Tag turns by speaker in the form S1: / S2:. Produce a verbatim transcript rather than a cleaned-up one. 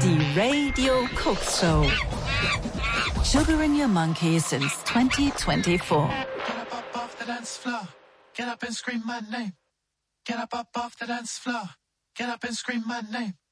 S1: Die Radio Cooks Show. Sugaring your monkey since twenty twenty-four.
S2: Get up, up off the dance floor. Get up and scream my name. Get up, up off the dance floor. Get up and scream my name.